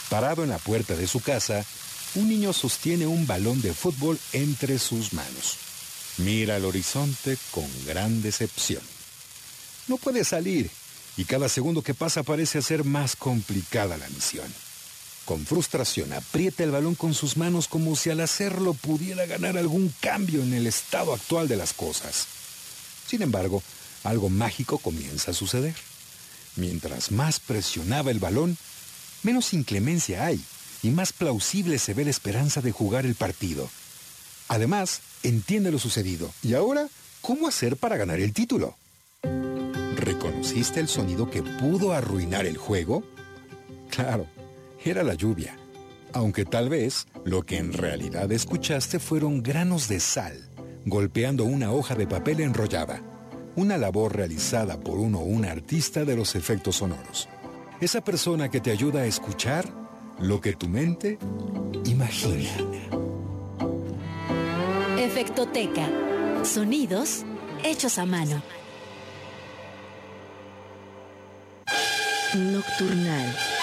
Parado en la puerta de su casa, un niño sostiene un balón de fútbol entre sus manos. Mira al horizonte con gran decepción. No puede salir, y cada segundo que pasa parece hacer más complicada la misión. Con frustración aprieta el balón con sus manos como si al hacerlo pudiera ganar algún cambio en el estado actual de las cosas. Sin embargo, algo mágico comienza a suceder. Mientras más presionaba el balón, menos inclemencia hay y más plausible se ve la esperanza de jugar el partido. Además, entiende lo sucedido. ¿Y ahora cómo hacer para ganar el título? ¿Reconociste el sonido que pudo arruinar el juego? Claro, era la lluvia. Aunque tal vez lo que en realidad escuchaste fueron granos de sal golpeando una hoja de papel enrollada. Una labor realizada por uno o una artista de los efectos sonoros. Esa persona que te ayuda a escuchar lo que tu mente imagina. Efectoteca. Sonidos hechos a mano. Nocturnal.